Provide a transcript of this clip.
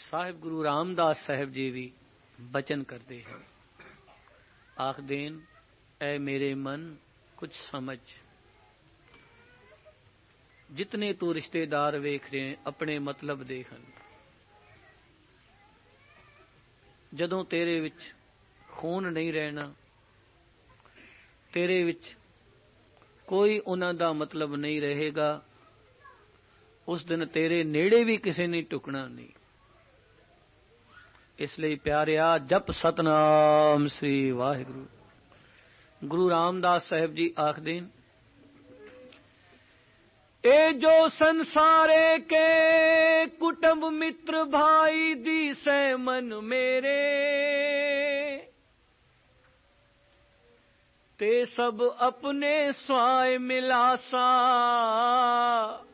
साहिब गुरु रामदास साहिब जी भी बचन करते हैं, आख देन ऐ मेरे मन कुछ समझ, जितने तू रिश्तेदार वेख रहे हैं अपने मतलब देखन, जदों तेरे विच खून नहीं रहना, तेरे विच कोई उन्हां दा मतलब नहीं रहेगा, उस दिन तेरे नेड़े भी किसी ने टुकना नहीं। इसलिए प्यारिया जप सतनाम श्री वाहिगुरु। गुरु रामदास साहिब जी आख देन, ए जो संसारे के कुटुंब मित्र भाई दी से मन मेरे, ते सब अपने स्वाय मिलासा,